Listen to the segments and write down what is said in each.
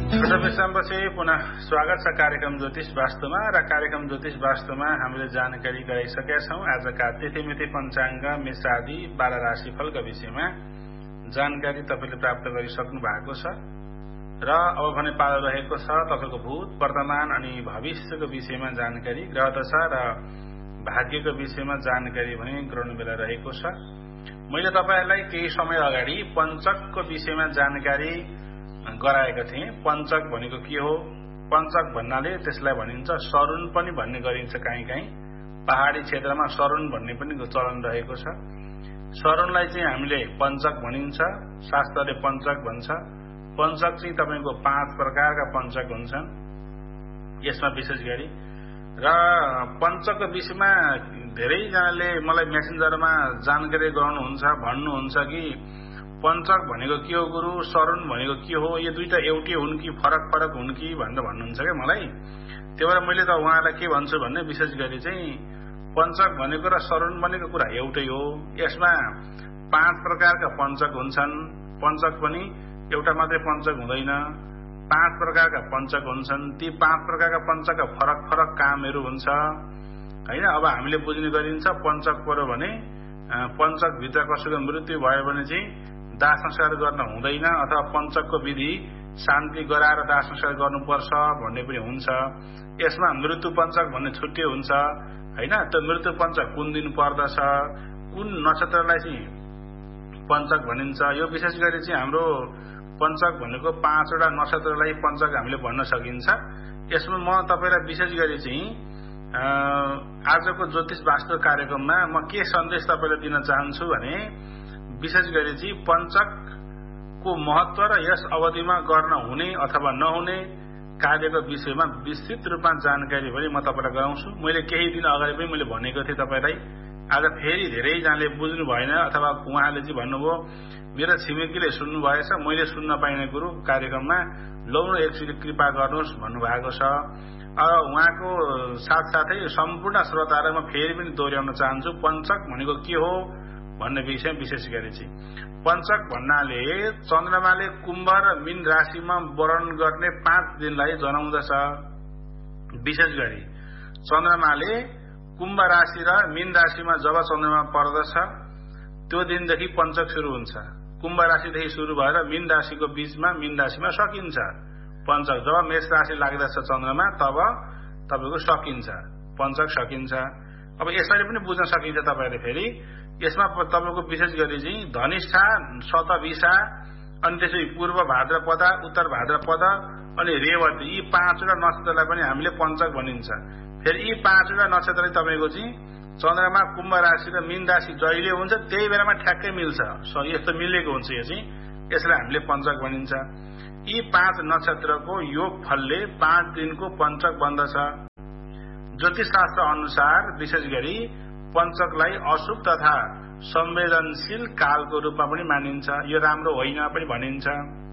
छोटो विश्रामपछि पुनः स्वागत छ कार्यक्रम ज्योतिष वास्तुमा र कार्यक्रम ज्योतिष वास्तुमा हामीले जानकारी गराइसकेका छौं। आजका तिथिमिति पञ्चाङ्ग मेषादि 12 राशिफलका विषयमा जानकारी तपाईले प्राप्त गरिसक्नु भएको छ र अब भने पालो रहेको छ तपाईको भूत, वर्तमान अनि भविष्यको विषयमा जानकारी, ग्रहदशा र भाग्यको विषयमा जानकारी भने गराउनु बेला रहेको छ। मैले तपाईहरुलाई केही समय अगाडि पञ्चकको विषयमा जानकारी गराएको थिएँ। पञ्चक भनेको के हो? पञ्चक भन्नाले त्यसलाई भनिन्छ सरुण पनि भन्ने गरिन्छ। कहीँ पहाडी क्षेत्रमा सरुण भन्ने पनि चलन रहेको छ। सरुणलाई चाहिँ हामीले पञ्चक भनिन्छ, शास्त्रले पञ्चक भन्छ। पञ्चक चाहिँ तपाईको 5 प्रकारका पञ्चक हुन्छन् यसमा विशेष गरी। र पञ्चकको विषयमा धेरैजनाले मलाई मेसेन्जरमा जानकारी गराउनुहुन्छ, भन्नुहुन्छ कि पञ्चक भनेको के हो गुरु, सरुण भनेको के हो, यो दुईटा एउटै हुन् कि फरक हुन् कि भनेर भन्नुहुन्छ क्या मलाई। त्यही भएर मैले त उहाँलाई के भन्छु भन्ने विशेष गरी चाहिँ पञ्चक भनेको र सरुण भनेको कुरा एउटै हो। यसमा 5 प्रकारका पञ्चक हुन्छन्। पञ्चक पनि एउटा मात्रै पञ्चक हुँदैन, 5 प्रकारका पञ्चक हुन्छन्। ती 5 प्रकारका पञ्चकका फरक कामहरू हुन्छ हैन। अब हामीले बुझ्ने गरिन्छ पञ्चक पर्यो भने पञ्चक भित्र कसैको मृत्यु भयो भने चाहिँ दाह संस्कार गर्न हुँदैन, अथवा पञ्चकको विधि शान्ति गराएर दाह संस्कार गर्नुपर्छ भन्ने पनि हुन्छ। यसमा मृत्यु पञ्चक भन्ने छुट्टै हुन्छ हैन। त्यो मृत्यु पञ्चक कुन दिन पर्दछ, कुन नक्षत्रलाई चाहिँ पञ्चक भनिन्छ, यो विशेष गरी चाहिँ हाम्रो पञ्चक भनेको 5 वटा नक्षत्रलाई पञ्चक हामीले भन्न सकिन्छ। यसमा म तपाईलाई विशेष गरी चाहिँ आजको ज्योतिष वास्तु कार्यक्रममा म के सन्देश तपाईलाई दिन चाहन्छु भने विशेष गरी चाहिँ पञ्चकको महत्व र यस अवधिमा गर्न हुने अथवा नहुने कार्यको विषयमा विस्तृत रूपमा जानकारी पनि म तपाईलाई गराउँछु। मैले केही दिन अगाडि पनि मैले भनेको थिएँ तपाईलाई। आज फेरि धेरैजनाले बुझ्नु भएन अथवा उहाँले चाहिँ भन्नुभयो मेरो छिमेकीले सुन्नु भएछ, मैले सुन्न पाइने गुरु कार्यक्रममा लौन एकचोटि कृपा गर्नुहोस् भन्नुभएको छ। उहाँको साथसाथै सम्पूर्ण श्रोताहरूलाई म फेरि पनि दोहोर्याउन चाहन्छु पञ्चक भनेको के हो भन्ने विषय विशेष गरी चाहिँ। पञ्चक भन्नाले चन्द्रमाले कुम्भ र मीन राशिमा वर्ण गर्ने 5 दिनलाई जनाउँदछ। विशेष गरी चन्द्रमाले कुम्भ राशि र मीन राशिमा जब चन्द्रमा पर्दछ त्यो दिनदेखि पञ्चक सुरु हुन्छ। कुम्भ राशिदेखि सुरु भएर मीन राशिको बीचमा मीन राशिमा सकिन्छ पञ्चक। जब मेष राशि लाग्दछ चन्द्रमा तब तपाईको सकिन्छ पञ्चक सकिन्छ। अब यसरी पनि बुझ्न सकिन्छ तपाईले फेरि। यसमा तपाईको विशेष गरी चाहिँ धनिष्ठा, शतभिषा, अनि त्यसै पूर्व भाद्रपद, उत्तर भाद्रपद अनि रेवती, यी 5 वटा नक्षत्रलाई पनि हामीले पञ्चक भनिन्छ। फेरि यी 5 वटा नक्षत्रले तपाईको चाहिँ चन्द्रमा कुम्भ राशि र मीन राशि जहिले हुन्छ त्यही बेलामा ठ्याक्कै मिल्छ, यस्तो मिलेको हुन्छ। यो चाहिँ यसलाई हामीले पञ्चक भनिन्छ। यी 5 नक्षत्रको योग फलले 5 दिनको पञ्चक बन्दछ। ज्योतिष शास्त्र अनुसार विशेष गरी पञ्चकलाई अशुभ तथा संवेदनशील कालको रूपमा पनि मानिन्छ। यो राम्रो होइन पनि भनिन्छ,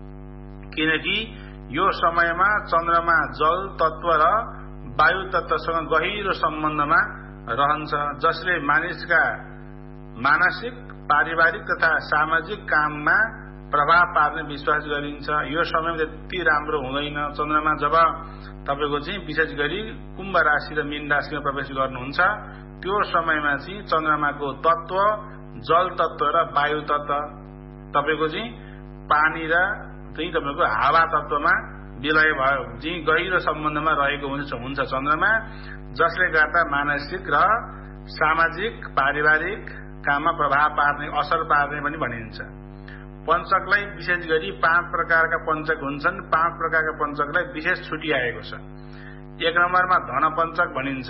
किनकि यो समयमा चन्द्रमा जल तत्व र वायु तत्वसँग गहिरो सम्बन्धमा रहन्छ, जसले मानिसका मानसिक, पारिवारिक तथा सामाजिक काममा प्रभाव पार्ने विश्वास गरिन्छ। यो समय त्यति राम्रो हुँदैन। चन्द्रमा जब तपाईको चाहिँ विशेष गरी कुम्भ राशि र मीन राशिमा प्रवेश गर्नुहुन्छ त्यो समयमा चाहिँ चन्द्रमाको तत्व जल तत्व र वायु तत्व तपाईको चाहिँ पानी र चाहिँ तपाईको हावा तत्वमा विलय भयो चाहिँ गहिरो सम्बन्धमा रहेको हुन्छ चन्द्रमा, जसले गर्दा मानसिक र सामाजिक पारिवारिक काममा प्रभाव पार्ने, असर पार्ने पनि भनिन्छ। पञ्चकलाई विशेष गरी 5 प्रकारका पञ्चक हुन्छन्। 5 प्रकारका पञ्चकलाई विशेष छुटिआएको छ। 1 नम्बरमा धन पञ्चक भनिन्छ।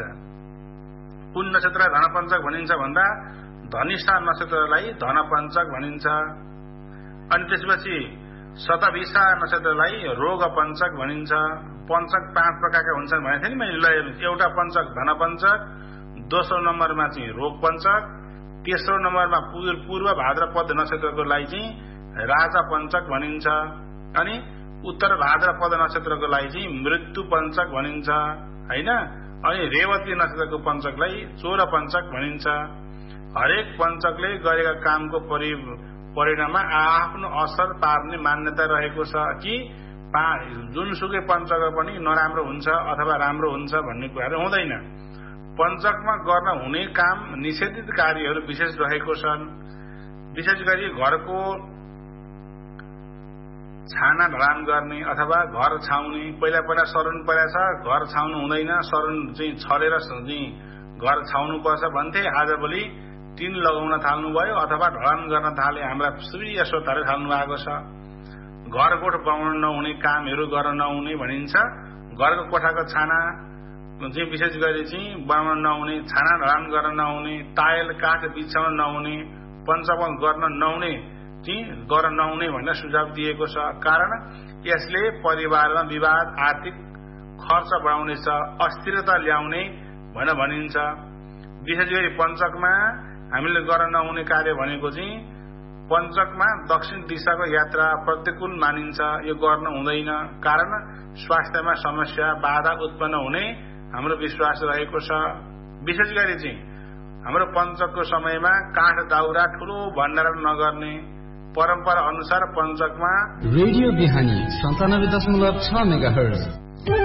कुन नक्षत्रलाई धन पञ्चक भनिन्छ भन्दा धनिष्ठा नक्षत्रलाई धन पञ्चक भनिन्छ। अनि त्यसपछि शतभिषा नक्षत्रलाई रोग पञ्चक भनिन्छ। पञ्चक 5 प्रकारका हुन्छन् भनेको थिएँ नि मैले। एउटा पञ्चक धन पञ्चक, दोस्रो नम्बरमा चाहिँ रोग पञ्चक, तेस्रो नम्बरमा पूर्व भाद्रपद नक्षत्रको लागि चाहिँ राजा पञ्चक भनिन्छ, अनि उत्तर भाद्रपद नक्षत्रको लागि चाहिँ मृत्यु पञ्चक भनिन्छ हैन। अनि रेवती नक्षत्रको पञ्चकलाई चोर पञ्चक भनिन्छ। हरेक पञ्चकले गरेका कामको परिणाममा आफ्नो असर पार्ने मान्यता रहेको छ कि जुनसुकै पञ्चक पनि नराम्रो हुन्छ अथवा राम्रो हुन्छ भन्ने कुराहरू हुँदैन। पञ्चकमा गर्न हुने काम निषेधित कार्यहरू विशेष रहेको छन्। विशेष गरी घरको छाना ढलान गर्ने अथवा घर छाउने। पहिला सरुन परेछ, घर छाउनु हुँदैन, सरुन चाहिँ छरेर चाहिँ घर छाउनु पर्छ भन्थे। आजभोलि टिन लगाउन थाल्नुभयो अथवा ढलान गर्न थाले। हाम्रा सूर्य स्रोतहरू थाल्नु भएको छ। घरकोठ बनाउन नहुने कामहरू गर्न नहुने भनिन्छ। घरको कोठाको छाना चाहिँ विशेष गरी चाहिँ बनाउन नहुने, छाना ढलान गर्न नहुने, टायल काठ बिछाउन नहुने, पञ्चकमा गर्न नहुने गर्न नहुने भनेर सुझाव दिएको छ। कारण यसले परिवारमा विवाद, आर्थिक खर्च बढाउनेछ, अस्थिरता ल्याउने भनेर भनिन्छ। विशेष गरी पञ्चकमा हामीले गर्न नहुने कार्य भनेको चाहिँ पञ्चकमा दक्षिण दिशाको यात्रा प्रतिकूल मानिन्छ। यो गर्न हुँदैन। कारण स्वास्थ्यमा समस्या, बाधा उत्पन्न हुने हाम्रो विश्वास रहेको छ। विशेष गरी चाहिँ हाम्रो पञ्चकको समयमा काठ दाउरा ठूलो भण्डारण नगर्ने। परम्परा अनुसार पञ्चकमा रेडियो बिहानी 97.6 मेगाहर्ज